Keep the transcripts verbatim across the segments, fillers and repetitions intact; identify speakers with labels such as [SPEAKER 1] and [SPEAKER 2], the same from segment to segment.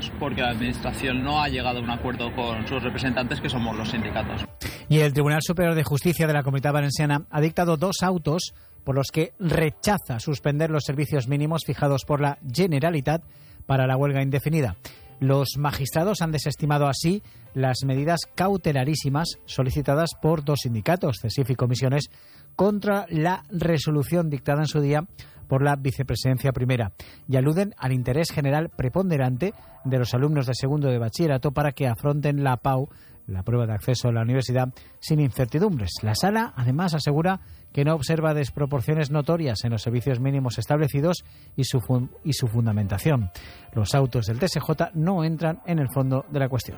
[SPEAKER 1] sindicatos, porque la Administración no ha llegado a un acuerdo con sus representantes, que somos los sindicatos.
[SPEAKER 2] Y el Tribunal Superior de Justicia de la Comunitat Valenciana ha dictado dos autos por los que rechaza suspender los servicios mínimos fijados por la Generalitat para la huelga indefinida. Los magistrados han desestimado así las medidas cautelarísimas solicitadas por dos sindicatos, CESIF y Comisiones, contra la resolución dictada en su día por la Vicepresidencia Primera, y aluden al interés general preponderante de los alumnos de segundo de bachillerato para que afronten la P A U, la prueba de acceso a la universidad, sin incertidumbres. La Sala, además, asegura que no observa desproporciones notorias en los servicios mínimos establecidos y su, fun- y su fundamentación. Los autos del T S J no entran en el fondo de la cuestión.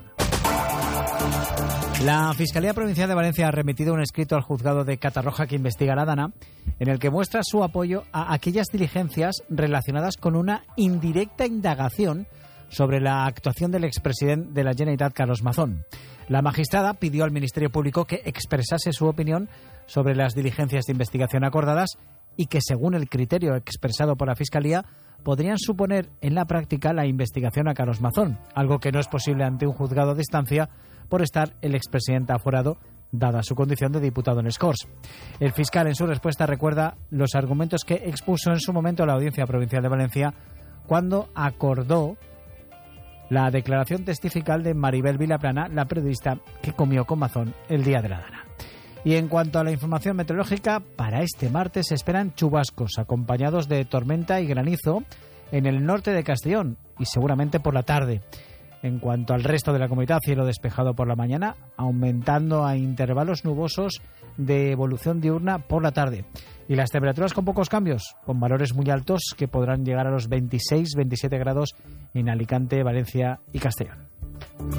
[SPEAKER 2] La Fiscalía Provincial de Valencia ha remitido un escrito al juzgado de Catarroja que investiga la DANA, en el que muestra su apoyo a aquellas diligencias relacionadas con una indirecta indagación sobre la actuación del expresidente de la Generalitat, Carlos Mazón. La magistrada pidió al Ministerio Público que expresase su opinión sobre las diligencias de investigación acordadas y que, según el criterio expresado por la Fiscalía, podrían suponer en la práctica la investigación a Carlos Mazón, algo que no es posible ante un juzgado de instancia por estar el expresidente aforado, dada su condición de diputado en les Corts. El fiscal, en su respuesta, recuerda los argumentos que expuso en su momento la Audiencia Provincial de Valencia cuando acordó la declaración testifical de Maribel Vilaplana, la periodista que comió con Mazón el día de la Dana. Y en cuanto a la información meteorológica, para este martes se esperan chubascos acompañados de tormenta y granizo en el norte de Castellón y seguramente por la tarde. En cuanto al resto de la comunidad, cielo despejado por la mañana, aumentando a intervalos nubosos de evolución diurna por la tarde. Y las temperaturas con pocos cambios, con valores muy altos que podrán llegar a los veintiséis veintisiete grados en Alicante, Valencia y Castellón.